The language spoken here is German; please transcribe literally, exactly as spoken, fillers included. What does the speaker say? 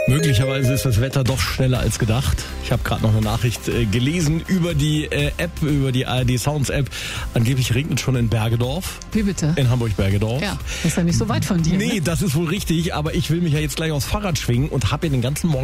Möglicherweise ist das Wetter doch schneller als gedacht. Ich habe gerade noch eine Nachricht äh, gelesen über die äh, App, über die A R D Sounds App. Angeblich regnet schon in Bergedorf. Wie bitte? In Hamburg-Bergedorf. Ja, das ist ja nicht so weit von dir. Nee, ne? das ist wohl richtig, aber ich will mich ja jetzt gleich aufs Fahrrad schwingen und habe ja den ganzen Morgen